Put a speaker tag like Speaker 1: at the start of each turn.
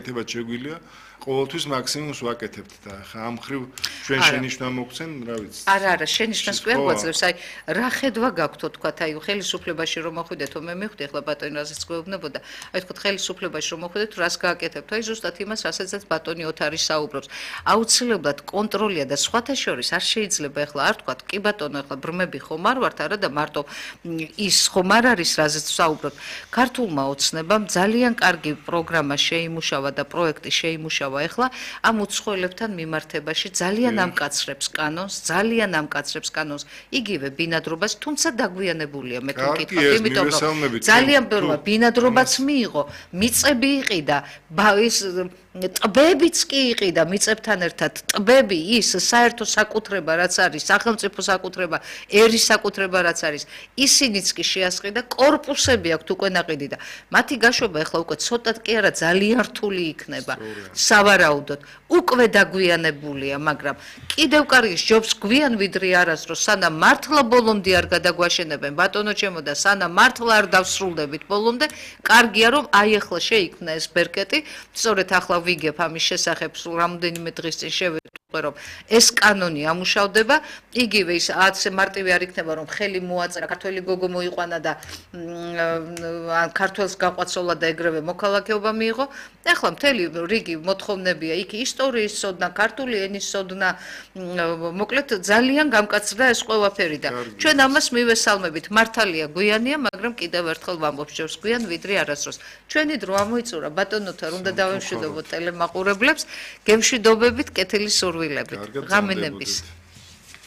Speaker 1: გაკეთება შეგვიძლია ყოველთვის მაქსიმუმს ვაკეთებთ და ხა ამ ხრივ ჩვენ შენიშვნა მოგცენ, რა ვიცი.
Speaker 2: არა, შენიშვნას კი არ გვაძლევს, აი რა ხედვა გაქვთ თქვა, აი ხელისუფლებაში რომ მოხვიდეთ, მე მივხვდი ახლა ბატონი რაზეც გვეუბნებოდა, აი თქვა ხელისუფლებაში რომ მოხვიდეთ, რას გააკეთებთ, აი ზუსტად იმას, რასაც ბატონი ოთარი საუბრობს. აუცილებლად კონტროლია და სხვათა შორის არ შეიძლება ახლა არ თქვა, კი ბატონო, ახლა ბრმები ხომ არ ვართ, არა და მარტო ის ხომ არ არის, რაზეც საუბრობთ. ქართულმა ოცნებამ ძალიან კარგი პროგრამა შეიმუშავა და პროექტი შეიმუშავა ეხლა ამ უცხოელებთან მიმართებაში ძალიან ამკაცრებს კანონს, იგივე ბინადრობას, თუმცა დაგვიანებულია მე თქვი, იმიტომ რომ ძალიან ბევრმა ბინადრობაც მიიღო, მიწები იყიდა, ის ტბებიც კი იყიდა მიწებთან ერთად, ტბები ის საერთო საკუთრება რაც არის, სახელმწიფო საკუთრება, ერის საკუთრება რაც არის, ისინიც კი შეასყიდა, კორპუსები აქვთ უკვე ნაყიდი და მათი გაშვება ეხლა უკვე ცოტად კი არა ძალიან რთული იქნება. სავარაუდოდ უკვე დაგვიანებულია, მაგრამ კიდევ კარგი ჯობს გვიან ვიდრე არასდროს, სანამ მართლა ბოლომდე არ გადაგვაშენებენ ბატონო ჩემო და სანამ მართლა არ დავსრულდებით ბოლომდე, კარგია რომ აი ახლა შეიქმნა ეს ბერკეტი, სწორედ ახლა ვიგებ ამის შესახებ რამდენიმე დღის წინ შევიტყვე რომ ეს კანონი ამუშავდება, იგივე ის ასე მარტივი არ იქნება რომ ხელი მოაწერა, ქართველი გოგო მოიყვანა და ქართველს გაყვაცოლა და ეგრევე მოქალაქეობა მიიღო. ახლა მთელი რიგი მოთხოვნებია იქ ისტორიის სოდნა, ქართული ენის სოდნა, მოკლედ ძალიან გამკაცრდა ეს ყველაფერი და ჩვენ ამას მივესალმებით. მართალია გვიანია, მაგრამ კიდევ ერთხელ ვამბობ ჯობს გვიან ვიდრე არასდროს. ჩვენი დრო ამოიწურა ბატონოთარ უნდა დავემშვიდობოთ ტელემაყურებლებს, გემშვიდობებით კეთილი სურვილებით. ღამენების.